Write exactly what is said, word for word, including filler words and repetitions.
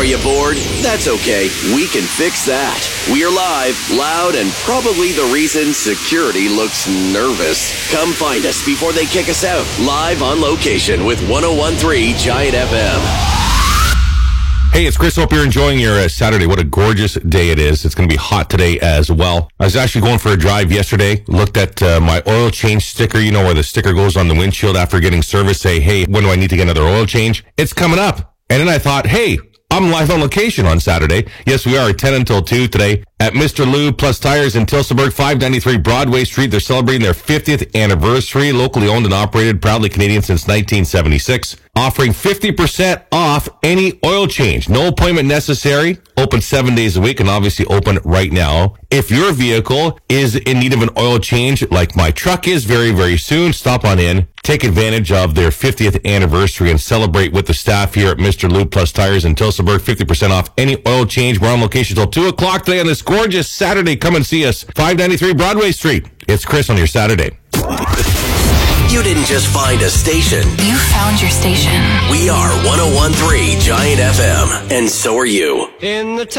you bored? That's okay. We can fix that. We're live, loud, and probably the reason security looks nervous. Come find us before they kick us out. Live on location with one oh one point three Giant F M. Hey, it's Chris. Hope you're enjoying your uh, Saturday. What a gorgeous day it is. It's going to be hot today as well. I was actually going for a drive yesterday. Looked at uh, my oil change sticker, you know, where the sticker goes on the windshield after getting service. Say, hey, when do I need to get another oil change? It's coming up. And then I thought, hey, I'm live on location on Saturday. Yes, we are, ten until two today at Mister Lou Plus Tires in Tillsonburg, five ninety-three Broadway Street. They're celebrating their fiftieth anniversary, locally owned and operated, proudly Canadian since nineteen seventy-six. Offering fifty percent off any oil change. No appointment necessary. Open seven days a week and obviously open right now. If your vehicle is in need of an oil change, like my truck is very, very soon, stop on in. Take advantage of their fiftieth anniversary and celebrate with the staff here at Mister Lou Plus Tires in Tillsonburg. fifty percent off any oil change. We're on location till two o'clock today on this gorgeous Saturday. Come and see us. five ninety-three Broadway Street. It's Chris on your Saturday. You didn't just find a station. You found your station. We are one oh one point three Giant F M, and so are you. In the